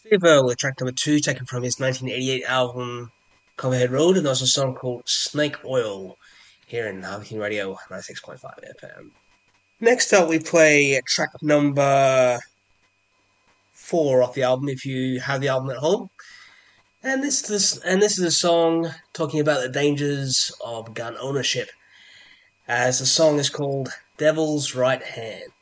River with track number 2, taken from his 1988 album Copperhead Road, and also a song called Snake Oil here in Harvey Radio 96.5 FM. Next up, we play track number 4 off the album, if you have the album at home. And this is a song talking about the dangers of gun ownership, as the song is called Devil's Right Hand.